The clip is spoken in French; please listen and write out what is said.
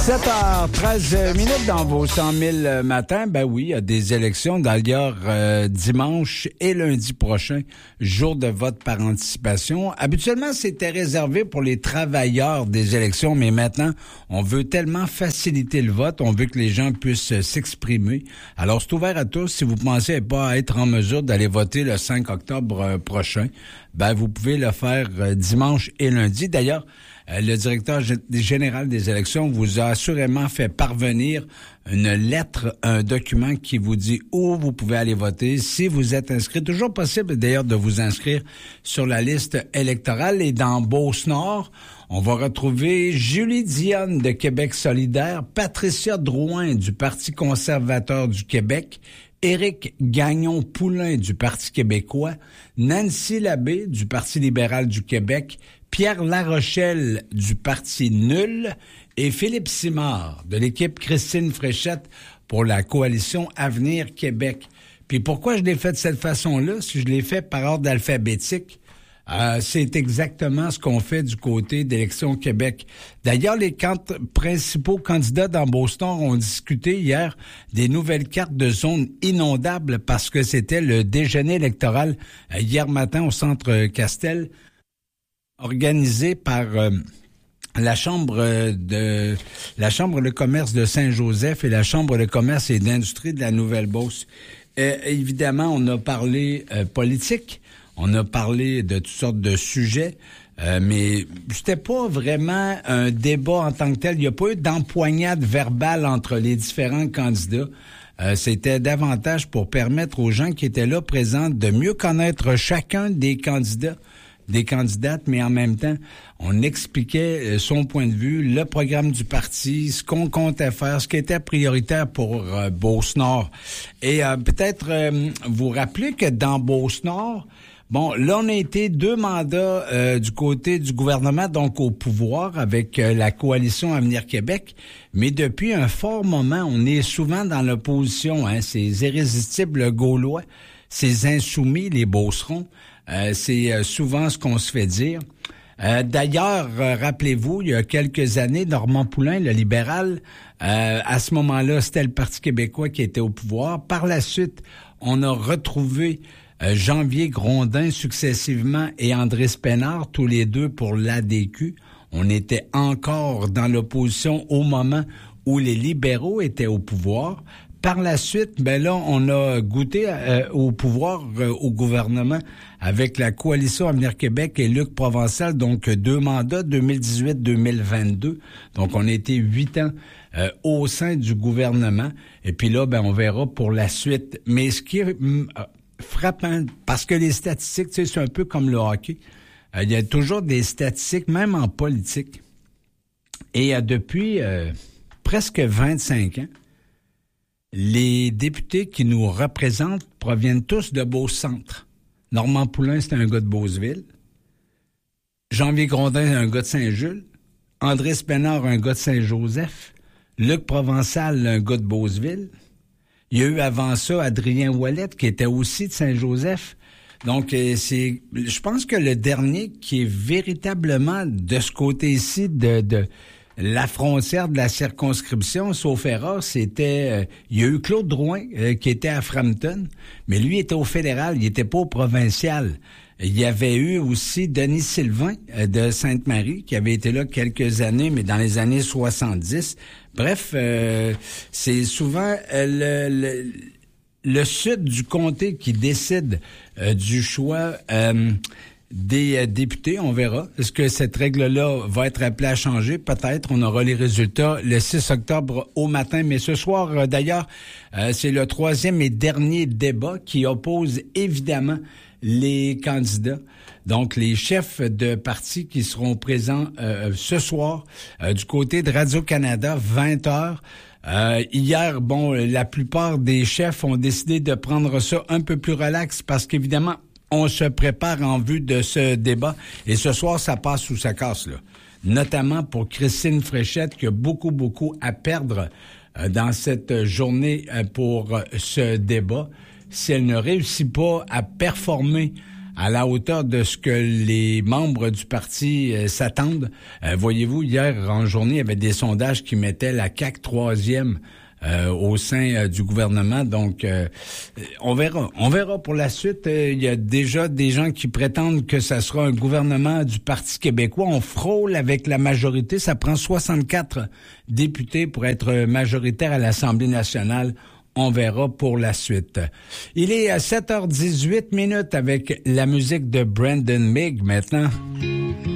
7h13 minutes dans vos 100 000 matins. Ben oui, il y a des élections d'ailleurs dimanche et lundi prochain, jour de vote par anticipation. Habituellement, c'était réservé pour les travailleurs des élections, mais maintenant, on veut tellement faciliter le vote, on veut que les gens puissent s'exprimer. Alors, c'est ouvert à tous. Si vous pensez pas être en mesure d'aller voter le 5 octobre prochain, ben vous pouvez le faire dimanche et lundi. D'ailleurs, le directeur général des élections vous a assurément fait parvenir une lettre, un document qui vous dit où vous pouvez aller voter, si vous êtes inscrit. Toujours possible d'ailleurs de vous inscrire sur la liste électorale. Et dans Beauce-Nord, on va retrouver Julie Dionne de Québec solidaire, Patricia Drouin du Parti conservateur du Québec, Éric Gagnon-Poulain du Parti québécois, Nancy Labbé du Parti libéral du Québec, Pierre Larochelle du Parti nul et Philippe Simard de l'équipe Christine Fréchette pour la coalition Avenir Québec. Puis pourquoi je l'ai fait de cette façon-là? Si je l'ai fait par ordre alphabétique, c'est exactement ce qu'on fait du côté d'Élections Québec. D'ailleurs, les principaux candidats dans Beauce-Nord ont discuté hier des nouvelles cartes de zones inondables parce que c'était le déjeuner électoral hier matin au Centre Castel, organisé par la Chambre de commerce de Saint-Joseph et la Chambre de commerce et d'industrie de la Nouvelle-Beauce. Évidemment, on a parlé politique, on a parlé de toutes sortes de sujets, mais c'était pas vraiment un débat en tant que tel. Il n'y a pas eu d'empoignade verbale entre les différents candidats. C'était davantage pour permettre aux gens qui étaient là présents de mieux connaître chacun des candidats, des candidates, mais en même temps, on expliquait son point de vue, le programme du parti, ce qu'on comptait faire, ce qui était prioritaire pour Beauce-Nord. Et peut-être vous rappeler que dans Beauce-Nord, bon, là, on a été 2 mandats du côté du gouvernement, donc au pouvoir, avec la coalition Avenir Québec, mais depuis un fort moment, on est souvent dans l'opposition, hein, ces irrésistibles Gaulois, ces insoumis, les Beaucerons. C'est souvent ce qu'on se fait dire. D'ailleurs, rappelez-vous, il y a quelques années, Normand Poulain, le libéral, à ce moment-là, c'était le Parti québécois qui était au pouvoir. Par la suite, on a retrouvé Janvier Grondin successivement et André Spénard, tous les deux pour l'ADQ. On était encore dans l'opposition au moment où les libéraux étaient au pouvoir. Par la suite, ben là, on a goûté au pouvoir, au gouvernement, avec la coalition Avenir Québec et Luc Provençal, donc 2 mandats, 2018-2022. Donc, on a été 8 ans au sein du gouvernement. Et puis là, ben on verra pour la suite. Mais ce qui est frappant, parce que les statistiques, tu sais, c'est un peu comme le hockey. Il y a toujours des statistiques, même en politique. Et depuis presque 25 ans, les députés qui nous représentent proviennent tous de Beauce-Centre. Normand Poulain, c'est un gars de Beauceville. Janvier Grondin, un gars de Saint-Jules. André Spénard, un gars de Saint-Joseph. Luc Provençal, un gars de Beauceville. Il y a eu avant ça Adrien Ouellette, qui était aussi de Saint-Joseph. Donc, je pense que le dernier qui est véritablement de ce côté-ci de la frontière de la circonscription, sauf erreur, c'était... il y a eu Claude Drouin qui était à Frampton, mais lui était au fédéral, il était pas au provincial. Il y avait eu aussi Denis Sylvain de Sainte-Marie, qui avait été là quelques années, mais dans les années 70. Bref, c'est souvent le sud du comté qui décide du choix des députés, on verra. Est-ce que cette règle-là va être appelée à changer? Peut-être. On aura les résultats le 6 octobre au matin. Mais ce soir, d'ailleurs, c'est le 3e et dernier débat qui oppose évidemment les candidats. Donc, les chefs de parti qui seront présents ce soir du côté de Radio-Canada, 20h. Hier, bon, la plupart des chefs ont décidé de prendre ça un peu plus relax parce qu'évidemment, on se prépare en vue de ce débat. Et ce soir, ça passe ou ça casse, là. Notamment pour Christine Fréchette, qui a beaucoup à perdre dans cette journée pour ce débat. Si elle ne réussit pas à performer à la hauteur de ce que les membres du parti s'attendent. Voyez-vous, hier en journée, il y avait des sondages qui mettaient la CAQ troisième au sein du gouvernement. Donc, on verra. On verra pour la suite. Il y a déjà des gens qui prétendent que ça sera un gouvernement du Parti québécois. On frôle avec la majorité. Ça prend 64 députés pour être majoritaire à l'Assemblée nationale. On verra pour la suite. Il est à 7h18 avec la musique de Brandon Mieg maintenant.